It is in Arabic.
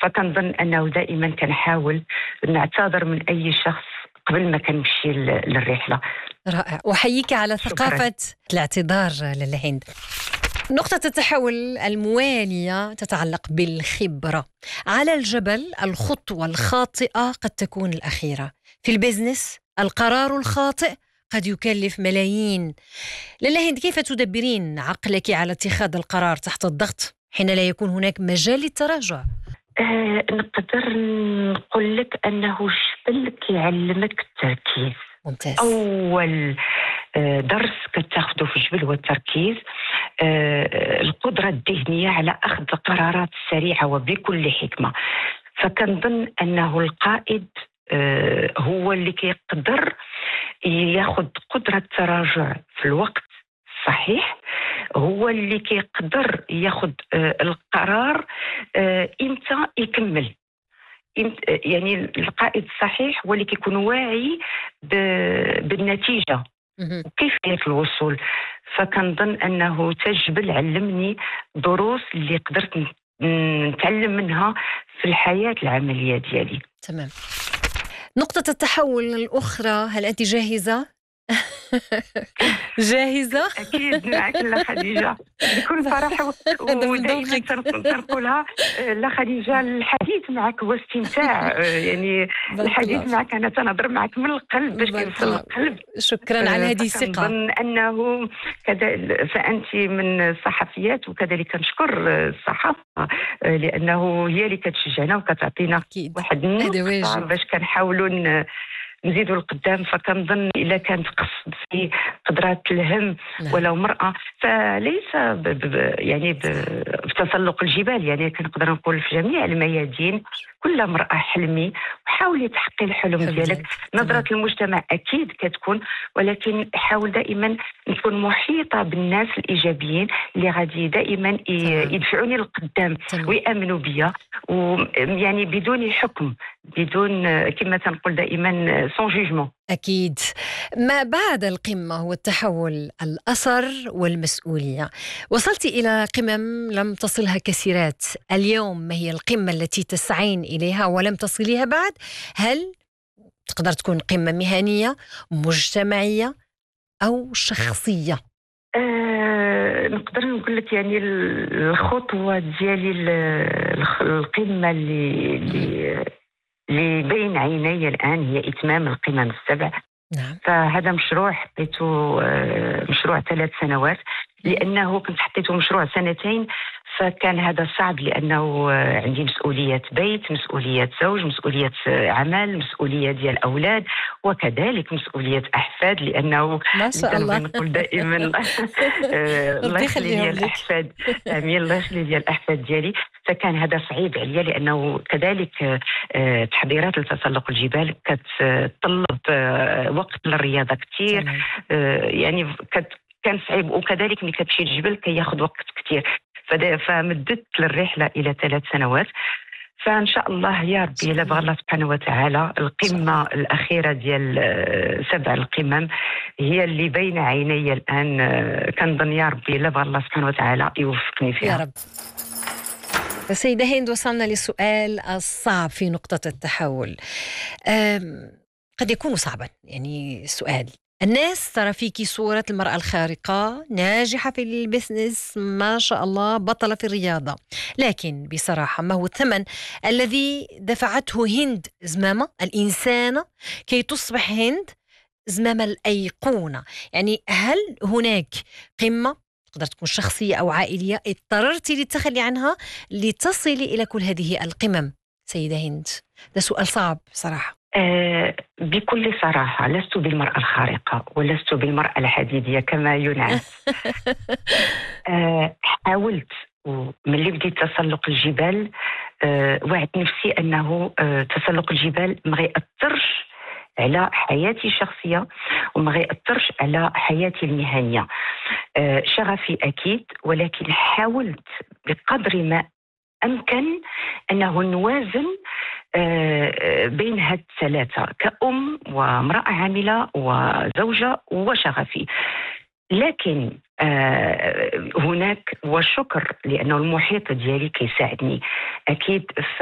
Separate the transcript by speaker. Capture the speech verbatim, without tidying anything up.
Speaker 1: فكنظن أنه دائما كنحاول نعتذر من أي شخص قبل ما كنمشي للرحلة.
Speaker 2: رائع، وحييك على
Speaker 1: شكرا.
Speaker 2: ثقافة الاعتذار للهند. نقطة التحول الموالية تتعلق بالخبرة. على الجبل الخطوة الخاطئة قد تكون الأخيرة. في البزنس القرار الخاطئ قد يكلف ملايين. للهند، كيف تدبرين عقلك على اتخاذ القرار تحت الضغط حين لا يكون هناك مجال للتراجع؟
Speaker 1: أه نقدر نقول لك أنه الجبل كيعلمك التركيز.
Speaker 2: ممتاز.
Speaker 1: أول درس كتاخده في الجبل هو التركيز، القدرة الذهنية على أخذ قرارات سريعة وبكل حكمة. فكنظن أنه القائد هو اللي كيقدر ياخذ قدرة التراجع في الوقت صحيح، هو اللي كيقدر ياخذ القرار إمتى يكمل. يعني القائد الصحيح هو اللي كيكون واعي بالنتيجة وكيفية الوصول. فكنظن أنه تجبل علمني دروس اللي قدرت نتعلم منها في الحياة العملية ديالي.
Speaker 2: تمام. نقطة التحول الأخرى، هل أنت جاهزة؟ جاهزة؟
Speaker 1: أكيد معك لا خديجة، بكل فرح. ودائما تنقلها لا خديجة، الحديث معك هو استمتاع. يعني الحديث معك أنا تنظر معك من القلب باش كيوصل القلب.
Speaker 2: شكرا على هذه الثقة.
Speaker 1: أظن أنه كذا فأنت من الصحفيات، وكذلك نشكر الصحافة لأنه هي اللي كتشجعنا وكتعطينا واحد النقطة باش كنحاولوا نزيدوا القدام. فكنظن إلا كانت قصد في قدرات الهم ولو مرأة، فليس ب ب يعني بتسلق الجبال. يعني كنقدر نقول في جميع الميادين كل مرأة حلمي وحاولي تحققي الحلم ديالك. نظرة المجتمع أكيد كتكون، ولكن حاول دائما نكون محيطة بالناس الإيجابيين اللي غادي دائما يدفعوني للقدام ويأمنوا بيا، ويعني بدون حكم، بدون كما تنقول دائما سون جوجمون.
Speaker 2: أكيد. ما بعد القمة هو التحول، الأثر والمسؤولية. وصلت إلى قمم لم تصلها كثيرات. اليوم ما هي القمة التي تسعين إليها ولم تصليها بعد؟ هل تقدر تكون قمة مهنية، مجتمعية، أو شخصية؟
Speaker 1: أه نقدر نقول لك يعني الخطوة ديالي القمة اللي اللي اللي بين عيني الآن هي إتمام القمم السبع.
Speaker 2: نعم.
Speaker 1: فهذا مشروع حطيته مشروع ثلاث سنوات، لأنه كنت حطيته مشروع سنتين فكان هذا صعب، لأنه عندي مسؤولية بيت، مسؤولية زوج، مسؤولية عمل، مسؤولية ديال أولاد، وكذلك مسؤولية أحفاد، لأنه
Speaker 2: ما شاء الله
Speaker 1: نقول دائما الله يخلي لي الأحفاد. آمين، الله يخلي لي الأحفاد ديالي. فكان هذا صعيب عليا، لأنه كذلك تحضيرات لتسلق الجبال كتطلب وقت للرياضة كثير. يعني كان صعيب، وكذلك ملي كتمشي للجبل كياخذ وقت كثير. فمدت للرحلة إلى ثلاث سنوات. فإن شاء الله يا ربي إلا بغى الله سبحانه وتعالى القمة الأخيرة ديال سبع القمم هي اللي بين عيني الآن. كنظن يا ربي إلا بغى الله سبحانه وتعالى يوفقني فيها
Speaker 2: يا رب. سيدة هند، وصلنا للسؤال الصعب في نقطة التحول. قد يكون صعبا، يعني السؤال، الناس ترى فيك صورة المرأة الخارقة، ناجحة في البزنس، ما شاء الله، بطلة في الرياضة، لكن بصراحة ما هو الثمن الذي دفعته هند زمامة الإنسانة كي تصبح هند زمامة الأيقونة؟ يعني هل هناك قمة تقدر تكون شخصية أو عائلية اضطررتي للتخلي عنها لتصلي إلى كل هذه القمم سيدة هند؟ ده سؤال صعب صراحة.
Speaker 1: أه بكل صراحة لست بالمرأة الخارقة ولست بالمرأة الحديدية كما ينعس. أه حاولت من اللي بديت تسلق الجبال، أه وعدت نفسي أنه أه تسلق الجبال ما غيأثرش على حياتي الشخصية وما غيأثرش على حياتي المهنية. أه شغفي أكيد، ولكن حاولت بقدر ما أمكن أنه نوازن بين هاد الثلاثة كأم وامرأة عاملة وزوجة وشغفي. لكن هناك، والشكر لأنه المحيط ديالي كيساعدني أكيد.